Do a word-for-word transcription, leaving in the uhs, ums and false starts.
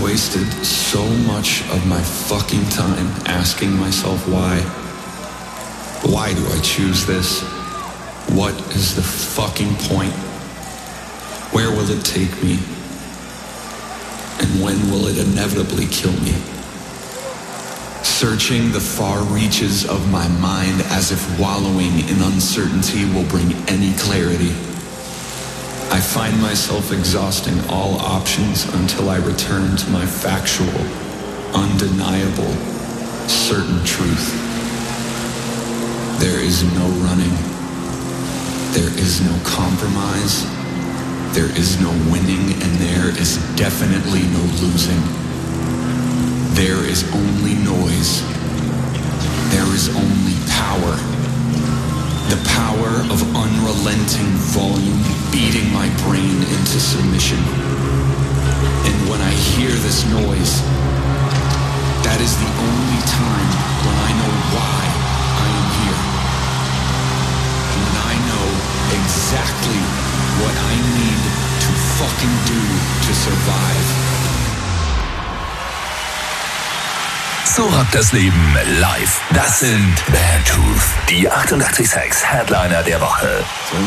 wasted so much of my fucking time asking myself why. Why do I choose this? What is the fucking point? Where will it take me? And when will it inevitably kill me? Searching the far reaches of my mind as if wallowing in uncertainty will bring any clarity. I find myself exhausting all options until I return to my factual, undeniable, certain truth. There is no running. There is no compromise. There is no winning, and there is definitely no losing. There is only noise. There is only power. The power of unrelenting volume beating my brain into submission. And when I hear this noise, that is the only time when I know why I am here. When I know exactly what I need to fucking do to survive. So rockt das Leben live. Das sind Beartooth, die achtundachtzig Komma sechs Headliner der Woche.